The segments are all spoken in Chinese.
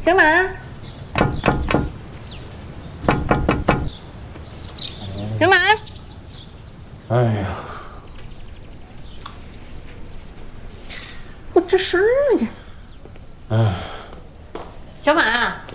小马，小马， 哎呀， 不吱声了这。 哎， 小马，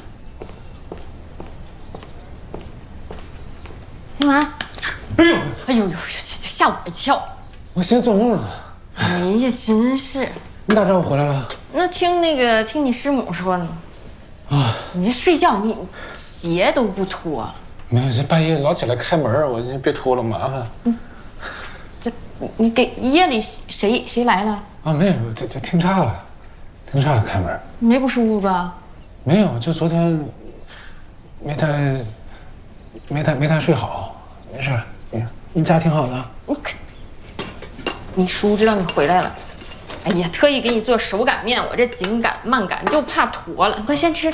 小马， 哎呦， 哎呦呦，吓我一跳！ 我寻思做梦了。 哎呀，真是。 你咋知道我回来了？ 那听你师母说呢。啊，你这睡觉你鞋都不脱。 没有，这半夜老起来开门，我就别脱了，麻烦。 这你给夜里谁来了？ 啊，没有，这听岔了，听岔开门。 没不舒服吧？ 没有，就昨天没太睡好，没事。你家挺好的。 你叔知道你回来了，哎呀，特意给你做手擀面，我这紧擀慢擀就怕坨了，你快先吃。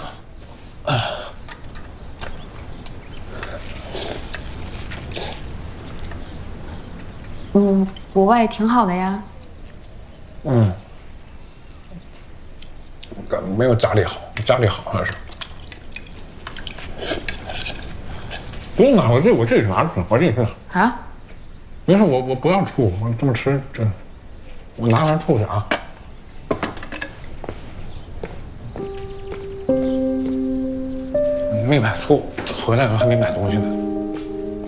国外挺好的呀。 没有家里好，家里好像是。不用啊，我自己拿去，我自己吃。 啊？ 没事，我不要醋，我这么吃这，我拿完醋去啊。没买醋，回来以后还没买东西呢。